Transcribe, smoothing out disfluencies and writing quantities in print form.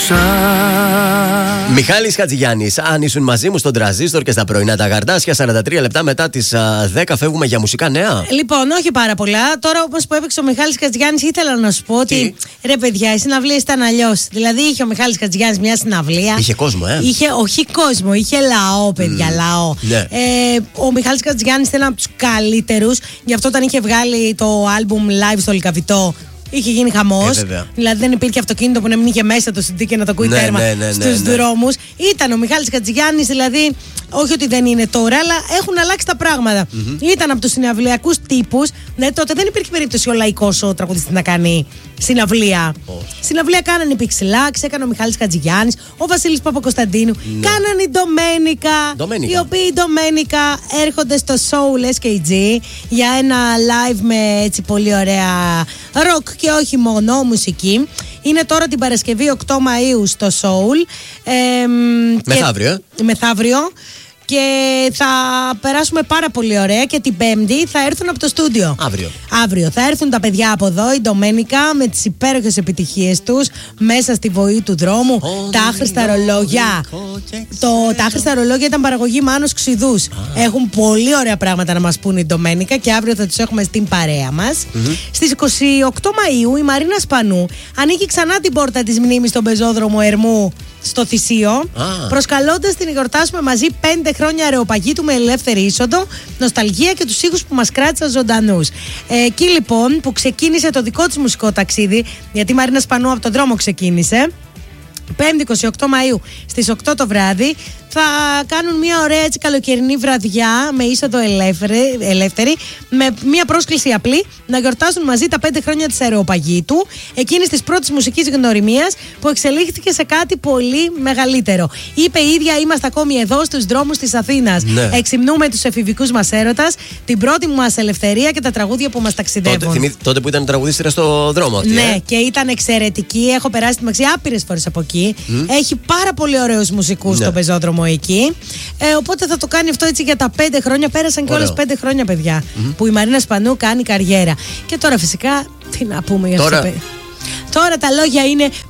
Μιχάλης Χατζηγιάννης, αν ήσουν μαζί μου στον Τραζίστορ και στα πρωινά τα γαρδάσια, 43 λεπτά μετά τις 10 φεύγουμε για μουσικά νέα. Λοιπόν, όχι πάρα πολλά. Τώρα, όπως που έπαιξε ο Μιχάλης Χατζηγιάννης, ήθελα να σου πω ότι ρε παιδιά, οι συναυλίες ήταν αλλιώς. Δηλαδή, είχε ο Μιχάλης Χατζηγιάννης μια συναυλία. Είχε κόσμο, Είχε, όχι κόσμο, είχε λαό, παιδιά, λαό. Ναι. Ο Μιχάλης Χατζηγιάννης ήταν από τους καλύτερους. Γι' αυτό όταν είχε βγάλει το άλμπουμ live στο Λυκαβητό, είχε γίνει χαμός. Δηλαδή δεν υπήρχε αυτοκίνητο που να μην είχε μέσα το CD και να το ακούει τέρμα στους δρόμους. Ήταν ο Μιχάλης Χατζηγιάννης, δηλαδή, όχι ότι δεν είναι τώρα, αλλά έχουν αλλάξει τα πράγματα. Ήταν από τους συναυλιακούς τύπους. Δηλαδή τότε δεν υπήρχε περίπτωση ο λαϊκός ο τραγουδιστής να κάνει συναυλία. Συναυλία κάνανε οι Πιξιλάξ, έκανε ο Μιχάλης Χατζηγιάννης, ο Βασίλης Παπακοσταντίνου, κάνανε η Ντομένικα. Οι οποίοι οι Ντομένικα έρχονται στο Soul SKG για ένα live με έτσι πολύ ωραία rock και όχι μόνο μουσική. Είναι τώρα την Παρασκευή 8 Μαΐου στο Soul. Μεθαύριο. Και θα περάσουμε πάρα πολύ ωραία. Και την Πέμπτη θα έρθουν από το στούντιο. Αύριο θα έρθουν τα παιδιά από εδώ, η Ντομένικα, με τις υπέροχες επιτυχίες τους μέσα στη βοή του δρόμου. Τα άχρηστα ρολόγια. Τα άχρηστα ρολόγια ήταν παραγωγή Μάνος Ξηδούς. Έχουν πολύ ωραία πράγματα να μας πούνε η Ντομένικα και αύριο θα τους έχουμε στην παρέα μας. Στις 28 Μαΐου η Μαρίνα Σπανού ανοίγει ξανά την πόρτα της μνήμης στον πεζόδρομο Ερμού στο Θησίο, προσκαλώντας την γιορτάσουμε μαζί 5 χρόνια Αρεοπαγίτου με ελεύθερη είσοδο, νοσταλγία και τους ήχους που μας κράτησαν ζωντανούς. Εκεί λοιπόν που ξεκίνησε το δικό της μουσικό ταξίδι, γιατί η Μαρίνα Σπανού από τον δρόμο ξεκίνησε, 5η 28 Μαΐου στις 8 το βράδυ θα κάνουν μια ωραία έτσι καλοκαιρινή βραδιά με είσοδο ελεύθερη, με μια πρόσκληση απλή να γιορτάσουν μαζί τα 5 χρόνια της Αρεοπαγίτου, εκείνης της πρώτης μουσικής γνωριμίας που εξελίχθηκε σε κάτι πολύ μεγαλύτερο. Είπε η ίδια: είμαστε ακόμη εδώ στους δρόμους της Αθήνας. Εξυμνούμε τους εφηβικούς μας έρωτας, την πρώτη μας ελευθερία και τα τραγούδια που μας ταξιδεύουν. Τότε που ήταν τραγουδίστρια στο δρόμο αυτή. Ναι, και ήταν εξαιρετική. Έχω περάσει τη Μαξί άπειρες φορές από εκεί. Έχει πάρα πολύ ωραίους μουσικούς στο πεζόδρομο εκεί. Οπότε θα το κάνει αυτό έτσι για τα 5 χρόνια. Πέρασαν και όλες 5 χρόνια, παιδιά, που η Μαρίνα Σπανού κάνει καριέρα. Και τώρα φυσικά τι να πούμε για αυτό. Τώρα τα λόγια είναι